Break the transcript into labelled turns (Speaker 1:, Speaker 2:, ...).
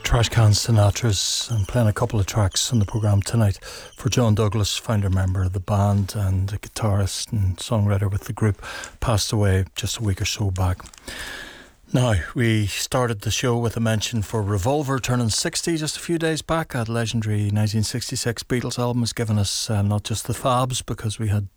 Speaker 1: Trash Can Sinatra's and playing a couple of tracks on the programme tonight for John Douglas, founder member of the band and a guitarist and songwriter with the group, passed away just a week or so back. Now, we started the show with a mention for Revolver turning 60 just a few days back. That legendary 1966 Beatles album has given us not just the Fabs, because we had